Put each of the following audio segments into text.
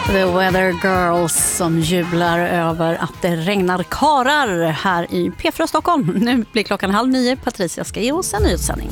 The Weather Girls som jublar över att det regnar karar här i P4 Stockholm. Nu blir klockan 8:30. Patricia ska ge oss en nyhetssändning.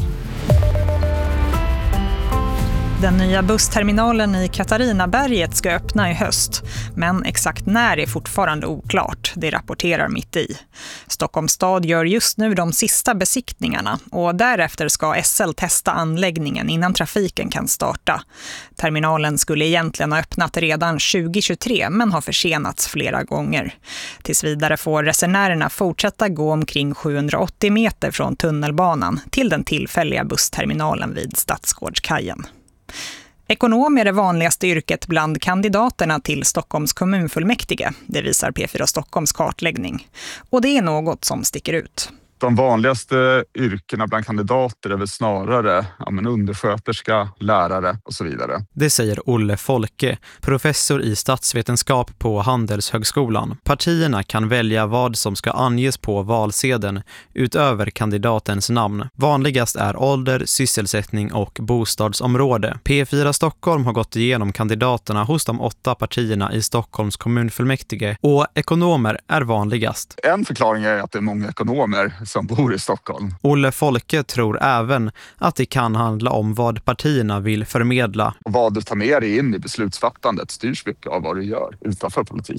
Den nya bussterminalen i Katarinaberget ska öppna i höst, men exakt när är fortfarande oklart, det rapporterar Mitt i. Stockholms stad gör just nu de sista besiktningarna och därefter ska SL testa anläggningen innan trafiken kan starta. Terminalen skulle egentligen ha öppnat redan 2023 men har försenats flera gånger. Tills vidare får resenärerna fortsätta gå omkring 780 meter från tunnelbanan till den tillfälliga bussterminalen vid Stadsgårdskajen. Ekonom är det vanligaste yrket bland kandidaterna till Stockholms kommunfullmäktige. Det visar P4 Stockholms kartläggning. Och det är något som sticker ut. De vanligaste yrkena bland kandidater är väl snarare undersköterska, lärare och så vidare. Det säger Olle Folke, professor i statsvetenskap på Handelshögskolan. Partierna kan välja vad som ska anges på valsedeln utöver kandidatens namn. Vanligast är ålder, sysselsättning och bostadsområde. P4 Stockholm har gått igenom kandidaterna hos de 8 partierna i Stockholms kommunfullmäktige och ekonomer är vanligast. En förklaring är att det är många ekonomer som bor i Stockholm. Olle Folke tror även att det kan handla om vad partierna vill förmedla. Och vad du tar med dig in i beslutsfattandet styrs mycket av vad du gör utanför politik.